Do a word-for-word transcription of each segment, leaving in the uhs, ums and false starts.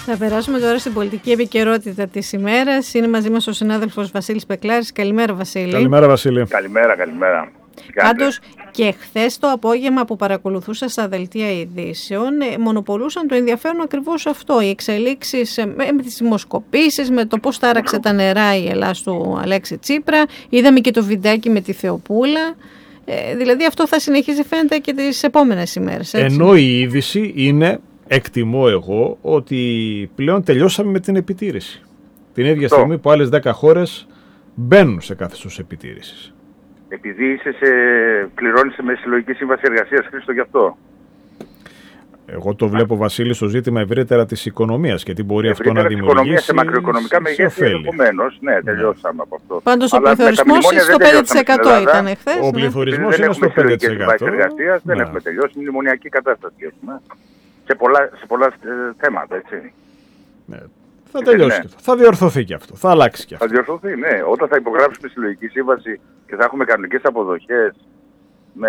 Θα περάσουμε τώρα στην πολιτική επικαιρότητα της ημέρας. Είναι μαζί μας ο συνάδελφος Βασίλης Πεκλάρης. Καλημέρα, Βασίλη. Καλημέρα, Βασίλη. Καλημέρα, καλημέρα. Πάντως και χθες το απόγευμα που παρακολουθούσα στα δελτία ειδήσεων, μονοπολούσαν το ενδιαφέρον ακριβώς αυτό. Οι εξελίξεις με τις δημοσκοπήσεις, με το πώς τάραξε τα νερά η Ελλάς του Αλέξη Τσίπρα. Είδαμε και το βιντεάκι με τη Θεοπούλα. Ε, δηλαδή αυτό θα συνεχίσει, φαίνεται, και τις επόμενες ημέρες. Έτσι. Ενώ η είδηση είναι, εκτιμώ εγώ, ότι πλέον τελειώσαμε με την επιτήρηση. Την ίδια το. στιγμή που άλλες δέκα χώρες μπαίνουν σε καθεστώς επιτήρησης. Επειδή είσαι σε, πληρώνεις με συλλογική σύμβαση εργασίας, Χρήστο, γι' αυτό. Εγώ το βλέπω, Βασίλη, στο ζήτημα ευρύτερα της οικονομίας και τι μπορεί ευρύτερα αυτό να δημιουργήσει. Σε μακροοικονομικά μεγέθη, επομένως. Ναι, τελειώσαμε ναι. από αυτό. Πάντως ο πληθωρισμός στο πέντε τοις εκατό ήταν χθες. Ο πληθωρισμός είναι στο πέντε τοις εκατό. Εργασίας, δεν έχουμε τελειώσει. Μνημονιακή κατάσταση έχουμε. Σε πολλά, σε πολλά θέματα, έτσι. Ναι. Θα τελειώσει ναι. Θα διορθωθεί και αυτό. Θα αλλάξει και αυτό. Θα διορθωθεί, ναι. Όταν θα υπογράψουμε συλλογική σύμβαση και θα έχουμε κανονικές αποδοχές με,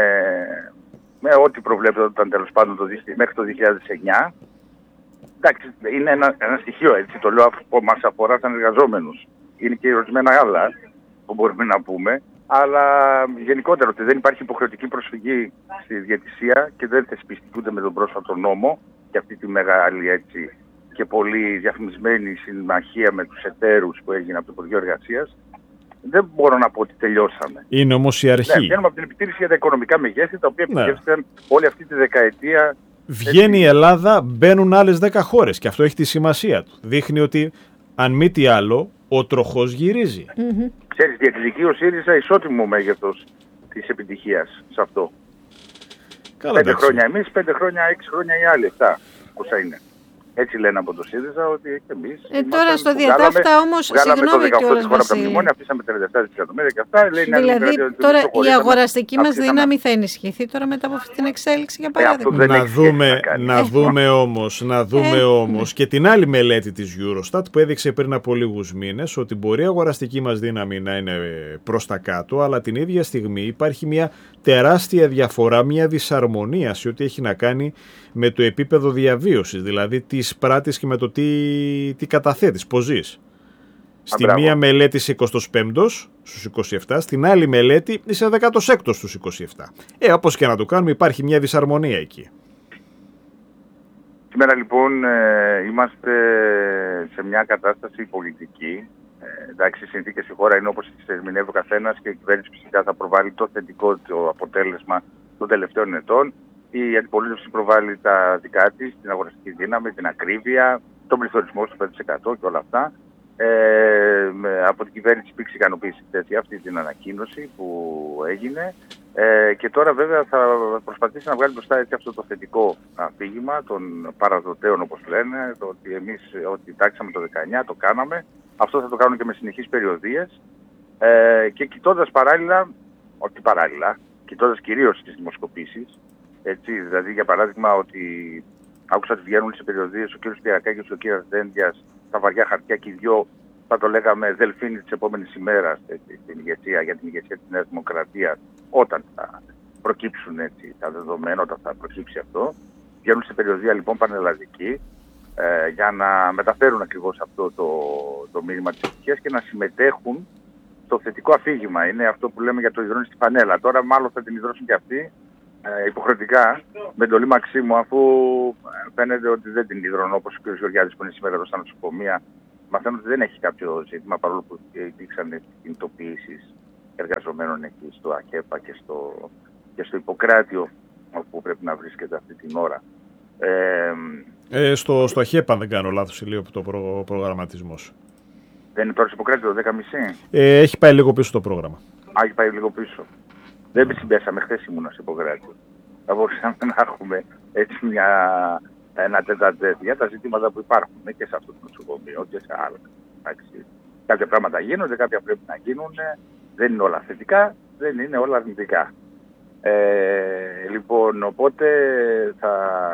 με ό,τι προβλέπεται τέλος πάντων το, μέχρι το δύο χιλιάδες εννιά. Εντάξει, είναι ένα, ένα στοιχείο, έτσι. Το λέω που μας αφορά σαν εργαζόμενους. Είναι και ορισμένα άλλα που μπορούμε να πούμε. Αλλά γενικότερα ότι δεν υπάρχει υποχρεωτική προσφυγή στη διαιτησία και δεν θεσπιστικούνται με τον πρόσφατο νόμο και αυτή τη μεγάλη, έτσι, και πολύ διαφημισμένη συμμαχία με τους εταίρους που έγινε από το Υπουργείο Εργασίας, δεν μπορώ να πω ότι τελειώσαμε. Είναι όμως η αρχή. Ναι, βγαίνουμε από την επιτήρηση για τα οικονομικά μεγέθη, τα οποία επιτεύχθηκαν ναι. όλη αυτή τη δεκαετία. Βγαίνει έτσι. Η Ελλάδα, μπαίνουν άλλες δέκα χώρες και αυτό έχει τη σημασία του. Δείχνει ότι, αν μη τι άλλο, ο τροχός γυρίζει. Mm-hmm. Ξέρεις, διεκδικεί ο ΣΥΡΙΖΑ ισότιμο μέγεθος της επιτυχίας σε αυτό. Καλά, πέντε εντάξει. χρόνια εμείς, πέντε χρόνια, έξι χρόνια οι άλλοι, εφτά πόσα είναι. Έτσι λένε από το ΣΥΡΙΖΑ ότι και εμείς. Ε, τώρα στο διατάφτα όμως, συγγνώμη κιόλας, Βασίλη. Αφήσαμε τριάντα επτά δισεκατομμύρια και αυτά. Λέει, δηλαδή, να τώρα η αγοραστική μας δύναμη θα ενισχυθεί τώρα μετά από αυτή την εξέλιξη, για παράδειγμα. Ε, να δούμε, να δούμε όμως, να δούμε ε, όμως και την άλλη μελέτη της Eurostat που έδειξε πριν από λίγους μήνες ότι μπορεί η αγοραστική μας δύναμη να είναι προς τα κάτω, αλλά την ίδια στιγμή υπάρχει μια τεράστια διαφορά, μια δυσαρμονία σε ό,τι έχει να κάνει με το επίπεδο διαβίωσης, δηλαδή τι πράττεις και με το τι, τι καταθέτεις, πώς ζεις. Στη Α, μία μελέτη είσαι εικοστός πέμπτος στους είκοσι επτά, στην άλλη μελέτη είσαι δέκατος έκτος στους είκοσι επτά. Ε, όπως και να το κάνουμε, υπάρχει μια δυσαρμονία εκεί. Σήμερα λοιπόν ε, είμαστε σε μια κατάσταση πολιτική. Ε, εντάξει, οι συνθήκες στη χώρα είναι όπως τις ερμηνεύει ο καθένας και η κυβέρνηση φυσικά θα προβάλλει το θετικό το αποτέλεσμα των τελευταίων ετών. Η αντιπολίτευση προβάλλει τα δικά της, την αγοραστική δύναμη, την ακρίβεια, τον πληθωρισμό στο πέντε τοις εκατό και όλα αυτά. Ε, από την κυβέρνηση υπήρξε ικανοποίηση τέτοια αυτή την ανακοίνωση που έγινε. Ε, και τώρα βέβαια θα προσπαθήσει να βγάλει μπροστά έτσι αυτό το θετικό αφήγημα των παραδοτέων, όπως λένε, το ότι εμείς ότι τάξαμε το δεκαεννιά, το κάναμε. Αυτό θα το κάνουν και με συνεχείς περιοδίες. Ε, και κοιτώντας παράλληλα, όχι παράλληλα, κοιτώντας κυρίως τις δημοσκοπήσεις, έτσι, δηλαδή για παράδειγμα ότι άκουσα ότι βγαίνουν σε περιοδίες ο κ. Κυριακάκης και ο κ. Δέντιας τα βαριά χαρτιά και οι δυο θα το λέγαμε δελφίνοι της επόμενης ημέρας, έτσι, την ηγεσία, για την ηγεσία της Νέας Δημοκρατίας, όταν θα προκύψουν έτσι, τα δεδομένα, όταν θα προκύψει αυτό. Βγαίνουν σε περιοδία λοιπόν πανελλαδική ε, για να μεταφέρουν ακριβώς αυτό το, το μήνυμα της επιτυχίας και να συμμετέχουν στο θετικό αφήγημα. Είναι αυτό που λέμε για το υδρώνει στη φανέλα. Τώρα μάλλον θα την υδρώσουν και αυτοί. Ε, υποχρεωτικά με εντολή Μαξίμου, αφού φαίνεται ότι δεν την υδρώνουν, όπως ο κ. Γεωργιάδης που είναι σήμερα εδώ στα νοσοκομεία. Μαθαίνω ότι δεν έχει κάποιο ζήτημα, παρόλο που υπήρξαν κινητοποιήσεις εργαζομένων εκεί στο ΑΧΕΠΑ και στο, και στο Ιπποκράτιο, όπου πρέπει να βρίσκεται αυτή την ώρα. Ε, ε, στο, στο ΑΧΕΠΑ, δεν κάνω λάθος, λίγο το προ, προγραμματισμός. Δεν είναι τώρα στο Ιπποκράτιο, το δέκα και μισή. Ε, έχει πάει λίγο πίσω το πρόγραμμα. Α, έχει πάει λίγο πίσω. Δεν συμπέσαμε, χθες ήμουνα στο Ιπποκράτιο. Θα μπορούσαμε να έχουμε έτσι μια, ένα τέταρτο για τα ζητήματα που υπάρχουν και σε αυτό το νοσοκομείο και σε άλλα. Εντάξει. Κάποια πράγματα γίνονται, κάποια πρέπει να γίνουν. Δεν είναι όλα θετικά, δεν είναι όλα αρνητικά. Ε, λοιπόν, οπότε θα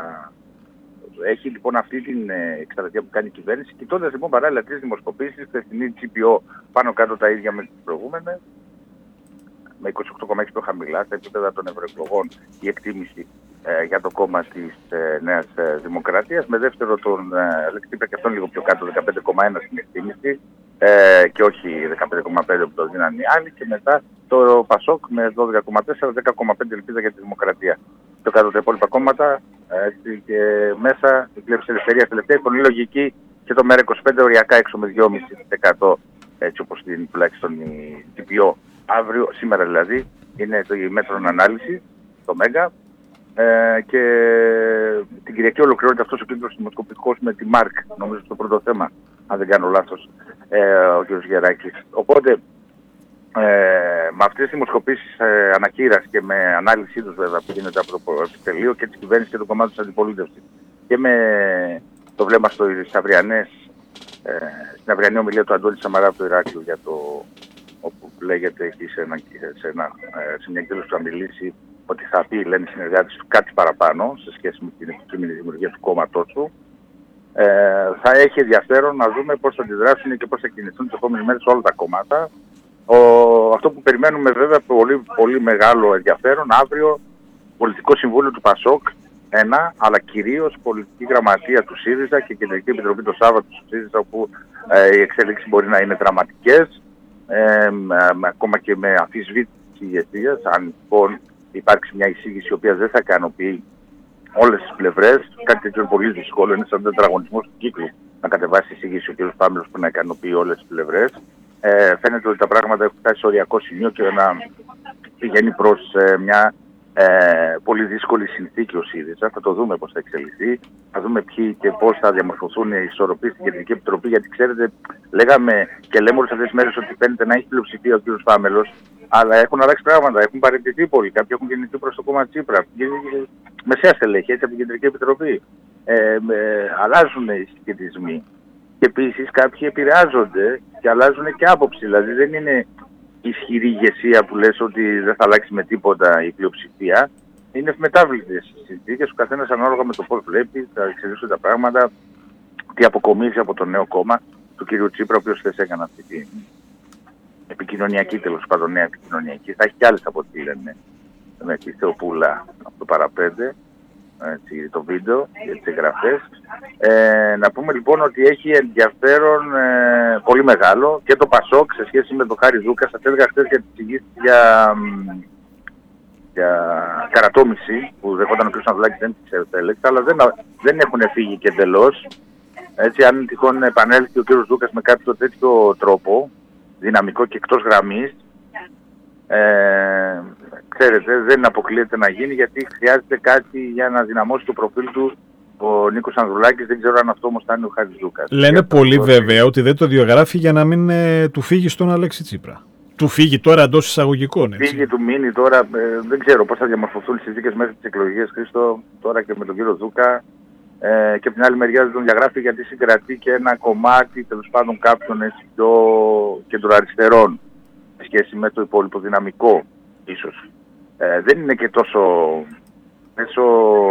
έχει λοιπόν αυτή την εκστρατεία που κάνει η κυβέρνηση, κοιτώντας λοιπόν παράλληλα τρεις δημοσκοπήσεις, χθεσινή τζι πι ο πάνω κάτω τα ίδια με τις προηγούμενες, με είκοσι οκτώ κόμμα έξι πιο χαμηλά, στα επίπεδα των ευρωεκλογών η εκτίμηση ε, για το κόμμα της ε, Νέας ε, Δημοκρατίας, με δεύτερο τον ε, Αλέξη Τσίπρα και αυτόν λίγο πιο κάτω, δεκαπέντε κόμμα ένα στην εκτίμηση ε, και όχι δεκαπέντε κόμμα πέντε που το δίνανε οι άλλοι, και μετά το Πασόκ με δώδεκα κόμμα τέσσερα, δέκα κόμμα πέντε ελπίδα για τη Δημοκρατία. Το κάτω τα υπόλοιπα κόμματα ε, και μέσα η Πλεύση Ελευθερία τελευταία, η πολύ λογική, και το ΜΕΡΑ είκοσι πέντε οριακά έξω με δυόμισι τοις εκατό, έτσι όπως την τουλάχιστον η τι πι ο αύριο, σήμερα δηλαδή, είναι το μέτρον ανάλυση, το ΜΕΓΑ. Ε, και την Κυριακή ολοκληρώνεται αυτός ο κύκλος δημοσκοπικός με τη ΜΑΡΚ, νομίζω στο πρώτο θέμα, αν δεν κάνω λάθος, ε, ο κ. Γεράκης. Οπότε, ε, με αυτές τις δημοσκοπήσεις ε, ανακύρας και με ανάλυση τους βέβαια που γίνεται από το επιτελείο και της κυβέρνησης και του κομμάτου της αντιπολίτευσης, και με το βλέμμα στις αυριανές, ε, στην αυριανή ομιλία του Αντώνη Σαμαρά από το Ηράκλειο, για το, όπου λέγεται εκεί σε, ένα, σε, ένα, ε, σε μια εκδήλωση που θα μιλήσει, ότι θα πει, λένε οι συνεργάτες του, κάτι παραπάνω σε σχέση με την επικείμενη δημιουργία του κόμματός του. Ε, θα έχει ενδιαφέρον να δούμε πώς θα αντιδράσουν και πώς θα κινηθούν τις επόμενες μέρες όλα τα κόμματα. Ο, αυτό που περιμένουμε βέβαια πολύ, πολύ μεγάλο ενδιαφέρον, αύριο Πολιτικό Συμβούλιο του Πασόκ, ένα, αλλά κυρίως Πολιτική Γραμματεία του ΣΥΡΙΖΑ και Κεντρική Επιτροπή το Σάββατο του ΣΥΡΙΖΑ, όπου ε, οι εξέλιξεις μπορεί να είναι δραματικές, ε, ε, ακόμα και με αμφισβήτηση ηγεσίας, αν λοιπόν υπάρξει μια εισήγηση η οποία δεν θα ικανοποιεί όλες τις πλευρές. Κάτι τέτοιο είναι πολύ δύσκολο, είναι σαν τετραγωνισμός του κύκλου να κατεβάσει εισήγηση ο κ. Πάμελος που να ικανοποιεί όλες τις πλευρές. Ε, φαίνεται ότι τα πράγματα έχουν φτάσει σε οριακό σημείο και να πηγαίνει προς ε, μια ε, πολύ δύσκολη συνθήκη ο ΣΥΡΙΖΑ. Θα το δούμε πώς θα εξελιχθεί, θα δούμε ποιοι και πώς θα διαμορφωθούν οι ισορροπίες στην Κεντρική Επιτροπή, γιατί ξέρετε, λέγαμε και λέμε όλες αυτές τις μέρες ότι φαίνεται να έχει πλειοψηφία ο κ. Πάμελος, αλλά έχουν αλλάξει πράγματα, έχουν παραιτηθεί πολλοί, κάποιοι έχουν κινηθεί προς το κόμμα Τσίπρα, μεσαία στελέχη, έτσι από την Κεντρική Επιτροπή. Ε, με, αλλάζουν οι συσχετισμοί. Και επίσης κάποιοι επηρεάζονται και αλλάζουν και άποψη. Δηλαδή δεν είναι ισχυρή ηγεσία που λες ότι δεν θα αλλάξει με τίποτα η πλειοψηφία. Είναι μετάβλητες οι συνθήκες, ο καθένας ανάλογα με το πώς βλέπει, θα εξελίσσουν τα πράγματα, τι αποκομίζει από το νέο κόμμα του κ. Τσίπρα, ο οποίος χθες έκανε αυτή την επικοινωνιακή, τέλος πάντων, νέα επικοινωνιακή. Θα έχει κι άλλες από ό,τι λένε με τη Θεοπούλα από το παραπέντε, έτσι, το βίντεο και τις εγγραφές. Ε, να πούμε λοιπόν ότι έχει ενδιαφέρον ε, πολύ μεγάλο και το Πασόκ σε σχέση με τον Χάρη Δούκα. Σας έλεγα χθες για τις εξηγήσεις για, για καρατόμηση που δεχόταν ο κ. Ανδρουλάκης, δεν ξέρω τα έλεγχα, αλλά δεν, δεν έχουν φύγει και εντελώς. Έτσι, αν τυχόν επανέλθει ο κ. Δούκας με κάποιο τέτοιο τρόπο, δυναμικό και εκτός γραμμής, ε, ξέρετε, δεν αποκλείεται να γίνει, γιατί χρειάζεται κάτι για να δυναμώσει το προφίλ του ο Νίκος Ανδρουλάκης. Δεν ξέρω αν αυτό όμως θα είναι ο Χάρης Δούκας. Λένε πολύ το... βέβαια ότι δεν το διογράφει για να μην ε, του φύγει στον Αλέξη Τσίπρα. Του φύγει τώρα εντός εισαγωγικών. Έτσι. Φύγει, του μείνει τώρα, ε, δεν ξέρω πώς θα διαμορφωθούν οι συνθήκες μέσα στις εκλογές, Χρήστο, τώρα και με τον κύριο Δούκα. Ε, και από την άλλη μεριά δεν τον διαγράφει γιατί συγκρατεί και ένα κομμάτι, τέλος πάντων, κάποιων έτσι πιο κεντροαριστερών σε σχέση με το υπόλοιπο δυναμικό ίσως. Ε, δεν είναι και τόσο... Μέσω,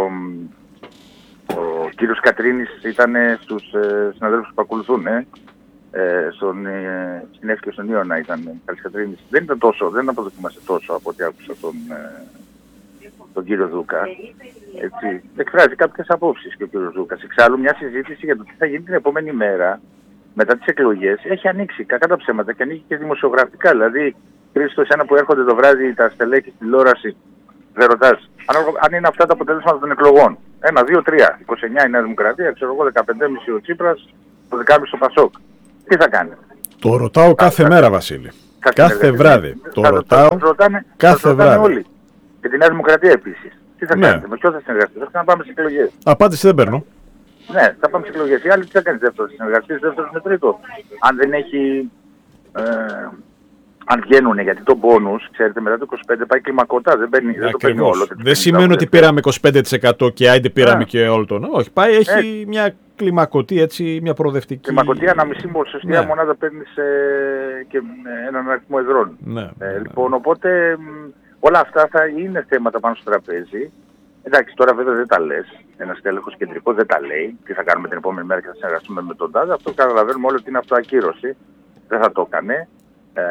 ο κύριος Κατρίνης ήταν στους ε, συναδέλφους που ακολουθούν, ε, ε, στον, ε, στην Εύη και στον Ιώνα ήταν Καλής Κατρίνης. Δεν ήταν τόσο, δεν αποδοκιμάσε τόσο από ό,τι άκουσα τον, ε, τον κύριο Δούκα. Έτσι. Εκφράζει κάποιες απόψεις και ο κύριος Δούκας. Εξάλλου μια συζήτηση για το τι θα γίνει την επόμενη μέρα μετά τις εκλογές έχει ανοίξει κακά τα ψέματα και ανοίγει και δημοσιογραφικά. Δηλαδή, Χρήστο, εσένα που έρχονται το βράδυ τα στελέχη στην τηλεόραση, δεν ρωτάς αν είναι αυτά τα αποτελέσματα των εκλογών. Ένα, δύο, τρία. είκοσι εννιά η Νέα Δημοκρατία, ξέρω εγώ, δεκαπέντε κόμμα πέντε ο Τσίπρας, το δεκάμισο το Πασόκ. Τι θα κάνει? Το ρωτάω κάθε μέρα, Βασίλη. Κάθε βράδυ. Το ρωτάω κάθε βράδυ. Όλοι. Και τη Νέα Δημοκρατία επίσης. Τι θα κάνετε, με ποιο θα συνεργαστείτε? Θα πάμε στις εκλογές. Απάντηση δεν παίρνω. Ναι, θα πάμε στις εκλογές. Οι άλλοι τι θα κάνει δεύτερος συνεργαστής, δεύτερος με τρίτο. Αν δεν έχει... Ε, αν βγαίνουν, γιατί το μπόνους, ξέρετε, μετά το είκοσι πέντε πάει κλιμακωτά, δεν, παίρνει, δεν το παίρνει όλο. Δεν σημαίνει ότι πήραμε είκοσι πέντε τοις εκατό και άιντε πήραμε yeah. και όλο τον. Όχι, πάει, έχει yeah. μια κλιμακωτή, έτσι, μια προοδευτική... Κλιμακωτή, ανά μισή ποσοστία yeah. μονάδα παίρνει ε, και έναν αριθμό εδρών. Ναι, ε, ναι. Λοιπόν, οπότε όλα αυτά θα είναι θέματα πάνω στο τραπέζι. Εντάξει, τώρα βέβαια δεν τα λες. Ένας τέλεχος κεντρικό δεν τα λέει. Τι θα κάνουμε την επόμενη μέρα και θα συνεργαστούμε με τον τάδε. Αυτό καταλαβαίνουμε όλοι ότι είναι αυτοακύρωση. Δεν θα το έκανε ε,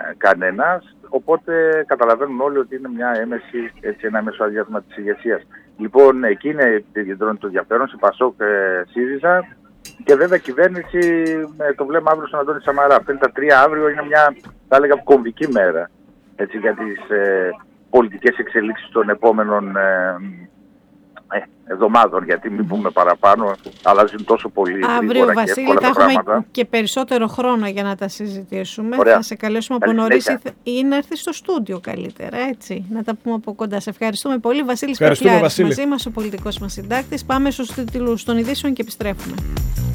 κανένας. Οπότε καταλαβαίνουν όλοι ότι είναι μια έμεση, έτσι, ένα έμεσο αδιάσμα της ηγεσίας. Λοιπόν, εκεί είναι το ενδιαφέρον σε Πασόκ, ΣΥΡΙΖΑ και βέβαια κυβέρνηση με το βλέμμα αύριο στον Αντώνη Σαμαρά. Αυτό είναι τα τρία. Αύριο είναι μια, θα έλεγα, κομβική μέρα, έτσι, για τις ε, πολιτικές εξελίξεις των επόμενων ε, ε, εβδομάδων, γιατί μην πούμε παραπάνω, αλλάζουν τόσο πολύ αύριο, Βασίλη, και εύκολα θα έχουμε πράγματα. Και περισσότερο χρόνο για να τα συζητήσουμε. Ωραία. Θα σε καλέσουμε από νωρίς ή να έρθει στο στούντιο καλύτερα, έτσι, να τα πούμε από κοντά. Σε ευχαριστούμε πολύ. Βασίλης Παπλιάρης μαζί μας, ο πολιτικός μας συντάκτης. Πάμε στους τίτλους των ειδήσεων και επιστρέφουμε.